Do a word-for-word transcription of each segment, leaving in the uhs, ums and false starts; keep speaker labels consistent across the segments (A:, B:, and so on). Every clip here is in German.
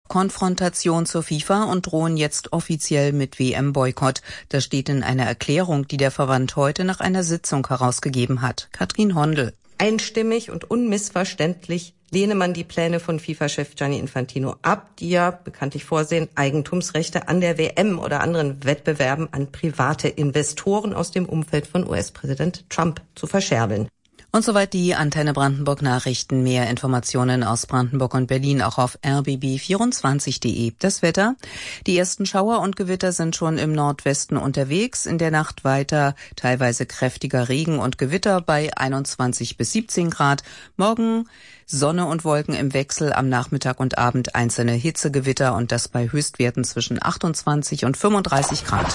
A: Konfrontation zur FIFA und drohen jetzt offiziell mit W M-Boykott. Das steht in einer Erklärung, die der Verband heute nach einer Sitzung herausgegeben hat. Katrin Hondel.
B: Einstimmig und unmissverständlich lehne man die Pläne von FIFA-Chef Gianni Infantino ab, die ja bekanntlich vorsehen, Eigentumsrechte an der W M oder anderen Wettbewerben an private Investoren aus dem Umfeld von U S-Präsident Trump zu verscherbeln.
A: Und soweit die Antenne Brandenburg Nachrichten. Mehr Informationen aus Brandenburg und Berlin auch auf r b b vierundzwanzig punkt d e. Das Wetter. Die ersten Schauer und Gewitter sind schon im Nordwesten unterwegs. In der Nacht weiter teilweise kräftiger Regen und Gewitter bei einundzwanzig bis siebzehn Grad. Morgen Sonne und Wolken im Wechsel, am Nachmittag und Abend einzelne Hitzegewitter und das bei Höchstwerten zwischen achtundzwanzig und fünfunddreißig Grad.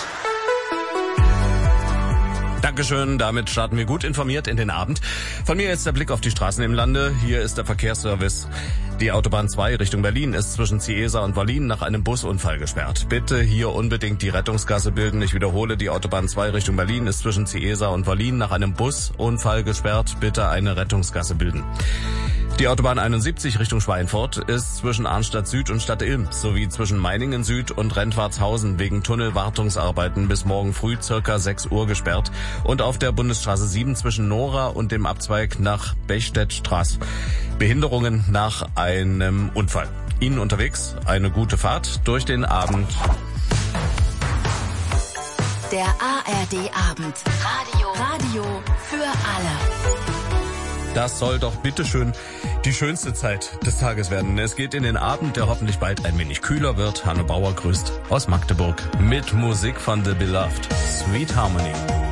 C: Dankeschön, damit starten wir gut informiert in den Abend. Von mir jetzt der Blick auf die Straßen im Lande. Hier ist der Verkehrsservice. Die Autobahn zwei Richtung Berlin ist zwischen Ciesa und Wallin nach einem Busunfall gesperrt. Bitte hier unbedingt die Rettungsgasse bilden. Ich wiederhole, die Autobahn zwei Richtung Berlin ist zwischen Ciesa und Wallin nach einem Busunfall gesperrt. Bitte eine Rettungsgasse bilden. Die Autobahn einundsiebzig Richtung Schweinfurt ist zwischen Arnstadt Süd und Stadt Ilm sowie zwischen Meiningen Süd und Rentwartshausen wegen Tunnelwartungsarbeiten bis morgen früh circa sechs Uhr gesperrt und auf der Bundesstraße sieben zwischen Nora und dem Abzweig nach Bechstedt-Straß. Behinderungen nach einem Unfall. Ihnen unterwegs eine gute Fahrt durch den Abend.
D: Der A R D-Abend. Radio. Radio für alle.
C: Das soll doch bitteschön die schönste Zeit des Tages werden. Es geht in den Abend, der hoffentlich bald ein wenig kühler wird. Hanne Bauer grüßt aus Magdeburg mit Musik von The Beloved. Sweet Harmony.